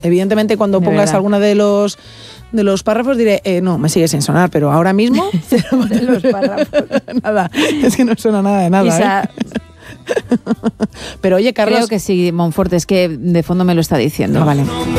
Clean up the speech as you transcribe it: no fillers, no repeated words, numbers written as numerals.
Evidentemente, cuando De pongas verdad. alguno de los párrafos diré, no, me sigue sin sonar, pero ahora mismo Los párrafos. nada, es que no suena nada de nada. Isa, Pero oye, Carlos... creo que sí, Monforte, es que de fondo me lo está diciendo. Ah, vale.